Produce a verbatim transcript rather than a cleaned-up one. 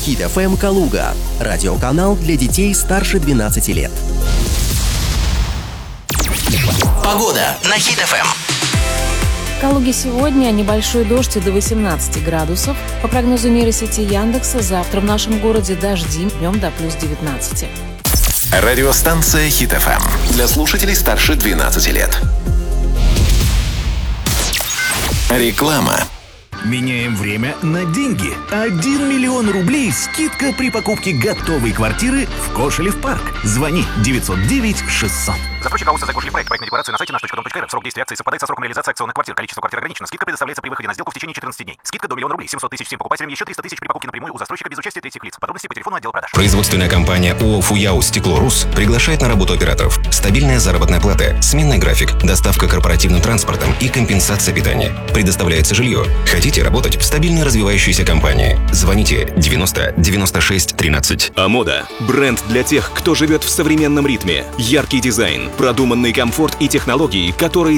Хит эф эм Калуга. Радиоканал для детей старше двенадцати лет. Погода на Хит эф эм. В Калуге сегодня небольшой дождь до восемнадцати градусов. По прогнозу нейросети Яндекса, завтра в нашем городе дожди, днем до плюс девятнадцати. Радиостанция Хит эф эм для слушателей старше двенадцати лет. Реклама. Меняем время на деньги. один миллион рублей скидка при покупке готовой квартиры в Кошелев парк. Звони девятьсот девять шестьсот. Застройщик АО «Кошелев проект». Проектная декларация на сайте наш точка дом точка эр эф. Срок действия акции совпадает со сроком реализации акционных квартир. Количество квартир ограничено. Скидка предоставляется при выходе на сделку в течение четырнадцати дней. Скидка до миллиона рублей. семьсот тысяч всем покупателям. Еще триста тысяч при покупке напрямую у застройщика без участия третьих лиц. Подробности по телефону отдела продаж. Производственная компания ООО «Фуяу Стекло-Рус» приглашает на работу операторов. Стабильная заработная плата, сменный график, доставка корпоративным транспортом и компенсация питания. Предоставляется жилье. Хотите работать в стабильной развивающейся компании? Звоните девяносто девяносто шесть тринадцать. Амода – бренд для тех, кто живет в современном ритме. Яркий дизайн, продуманный комфорт и технологии, которые